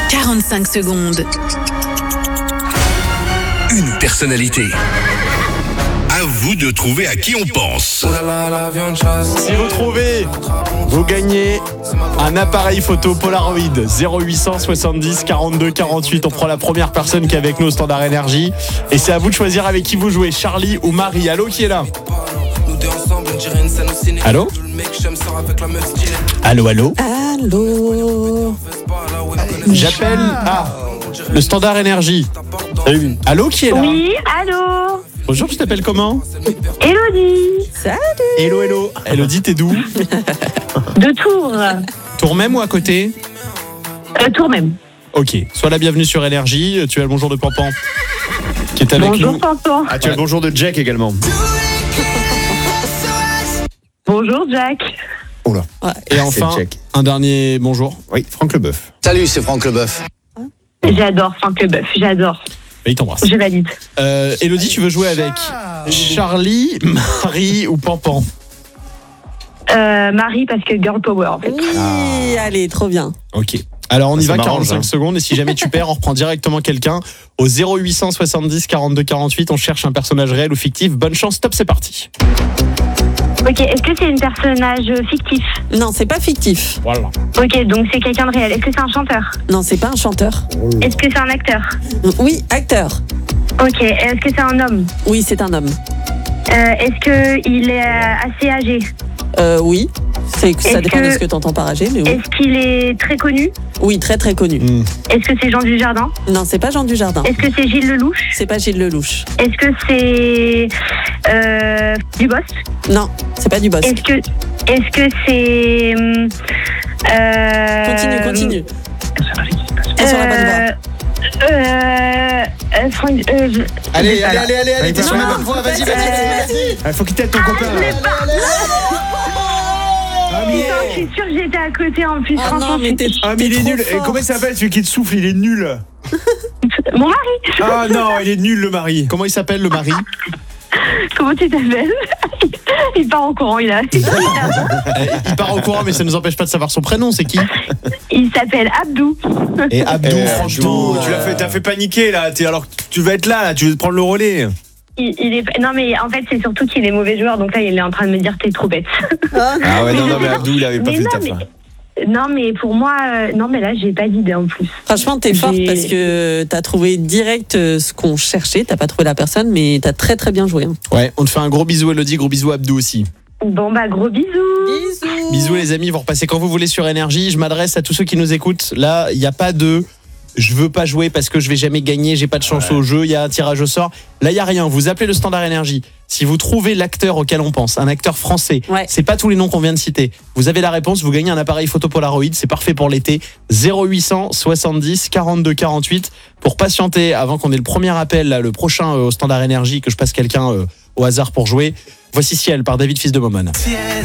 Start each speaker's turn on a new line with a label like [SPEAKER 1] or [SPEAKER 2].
[SPEAKER 1] 45 secondes.
[SPEAKER 2] Une personnalité. À vous de trouver à qui on pense.
[SPEAKER 3] Si vous trouvez, vous gagnez un appareil photo Polaroid 0800 70 42 48. On prend la première personne qui est avec nous au Standard Énergie. Et c'est à vous de choisir avec qui vous jouez, Charlie ou Marie. Allô, qui est là? Allô? Allô, allô?
[SPEAKER 4] Allô.
[SPEAKER 3] J'appelle le Standard Énergie. Salut. Allô, qui est là?
[SPEAKER 5] Oui, allô.
[SPEAKER 3] Bonjour, tu t'appelles comment?
[SPEAKER 5] Élodie.
[SPEAKER 4] Salut.
[SPEAKER 3] Hello, hello. Elodie, t'es d'où?
[SPEAKER 5] De Tours.
[SPEAKER 3] Tours même ou à côté?
[SPEAKER 5] Tours même.
[SPEAKER 3] Ok, sois la bienvenue sur Énergie. Tu as le bonjour de Pampan qui est avec
[SPEAKER 5] Bonjour
[SPEAKER 3] nous.
[SPEAKER 5] Tonton.
[SPEAKER 6] Ah, tu as le bonjour de Jack également.
[SPEAKER 5] Bonjour Jack.
[SPEAKER 6] Oula.
[SPEAKER 3] Et enfin,
[SPEAKER 6] C'est Jack.
[SPEAKER 3] un dernier bonjour.
[SPEAKER 6] Oui, Franck Leboeuf.
[SPEAKER 7] Salut, c'est Franck Leboeuf.
[SPEAKER 5] J'adore Franck Leboeuf, j'adore.
[SPEAKER 3] Et il t'embrasse.
[SPEAKER 5] Je valide.
[SPEAKER 3] Elodie, tu veux jouer avec Charlie, Marie ou Pampan?
[SPEAKER 5] Marie, parce que girl power en fait.
[SPEAKER 4] Oui, allez, trop bien.
[SPEAKER 3] Ok. Alors on y
[SPEAKER 6] Ça
[SPEAKER 3] va,
[SPEAKER 6] m'arrange,
[SPEAKER 3] 45 secondes. Et si jamais tu perds, on reprend directement quelqu'un. Au 0800 70 42 48, on cherche un personnage réel ou fictif. Bonne chance, top, c'est parti.
[SPEAKER 5] Ok, est-ce que c'est un personnage fictif?
[SPEAKER 4] Non, c'est pas fictif.
[SPEAKER 3] Voilà.
[SPEAKER 5] Ok, donc c'est quelqu'un de réel. Est-ce que c'est un chanteur?
[SPEAKER 4] Non, c'est pas un chanteur.
[SPEAKER 5] Est-ce que c'est un acteur?
[SPEAKER 4] Oui, acteur.
[SPEAKER 5] Ok, est-ce que c'est un homme?
[SPEAKER 4] Oui, c'est un homme.
[SPEAKER 5] Est-ce qu'il est assez âgé?
[SPEAKER 4] Oui. Ça
[SPEAKER 5] Est-ce
[SPEAKER 4] dépend de
[SPEAKER 5] que-
[SPEAKER 4] ce que t'entends par âgé, mais oui.
[SPEAKER 5] Est-ce qu'il est très connu?
[SPEAKER 4] Oui, très très connu.
[SPEAKER 5] Est-ce que c'est Jean Dujardin?
[SPEAKER 4] Non, c'est pas Jean Dujardin.
[SPEAKER 5] Est-ce que c'est Gilles Lelouch?
[SPEAKER 4] C'est pas Gilles Lelouch.
[SPEAKER 5] Est-ce que c'est Dubos?
[SPEAKER 4] Non, c'est pas du boss.
[SPEAKER 5] Est-ce que c'est
[SPEAKER 4] Continue. T'es sur la bonne voie.
[SPEAKER 3] Allez,
[SPEAKER 6] t'es sur la bonne
[SPEAKER 3] voie, vas-y.
[SPEAKER 6] Il faut qu'il t'aide ton copain.
[SPEAKER 5] Putain, je suis sûre que j'étais à côté en plus.
[SPEAKER 4] Ah
[SPEAKER 5] franchement,
[SPEAKER 4] non, mais t'es
[SPEAKER 6] Ah, mais il est
[SPEAKER 4] trop
[SPEAKER 6] nul. Et
[SPEAKER 4] fort.
[SPEAKER 6] comment il s'appelle celui qui te souffle? Il est nul.
[SPEAKER 5] Mon mari.
[SPEAKER 6] Ah non, il est nul le mari.
[SPEAKER 3] Comment il s'appelle, le mari?
[SPEAKER 5] Comment tu t'appelles? Il part en courant, il
[SPEAKER 3] Il part au courant, mais ça ne nous empêche pas de savoir son prénom. C'est qui?
[SPEAKER 5] Il s'appelle Abdou.
[SPEAKER 3] Et Abdou, franchement.
[SPEAKER 6] T'as fait paniquer là. Alors tu vas être là, tu veux prendre le relais.
[SPEAKER 5] Il est... Non, mais en fait, c'est surtout qu'il est mauvais joueur, donc là, il est en train de me dire t'es trop bête.
[SPEAKER 6] Ah ouais, non, mais Abdou, il avait pas
[SPEAKER 5] Mais
[SPEAKER 6] fait
[SPEAKER 5] non,
[SPEAKER 6] ta
[SPEAKER 5] mais-
[SPEAKER 6] fin.
[SPEAKER 5] Non, mais pour moi, non, mais là, j'ai pas d'idée en plus.
[SPEAKER 4] Franchement, t'es forte
[SPEAKER 5] J'ai-
[SPEAKER 4] parce que t'as trouvé direct ce qu'on cherchait. T'as pas trouvé la personne, mais t'as très très bien joué. Hein.
[SPEAKER 3] Ouais, on te fait un gros bisou, Elodie. Gros bisou, Abdou aussi.
[SPEAKER 5] Bon, bah, gros bisous.
[SPEAKER 4] Bisous.
[SPEAKER 3] Bisous les amis, vous repassez quand vous voulez sur Énergie. Je m'adresse à tous ceux qui nous écoutent. Là, il n'y a pas de je veux pas jouer parce que je vais jamais gagner, j'ai pas de chance au jeu, il y a un tirage au sort. Là, il y a rien. Vous appelez le Standard Énergie. Si vous trouvez l'acteur auquel on pense, un acteur français,
[SPEAKER 4] Ouais.
[SPEAKER 3] c'est pas tous les noms qu'on vient de citer. Vous avez la réponse, vous gagnez un appareil photo Polaroid, c'est parfait pour l'été. 0800 70 42 48 pour patienter avant qu'on ait le premier appel, là, le prochain au Standard Énergie, que je passe quelqu'un au hasard pour jouer. Voici Ciel par David Fils de Momone.
[SPEAKER 8] Ciel,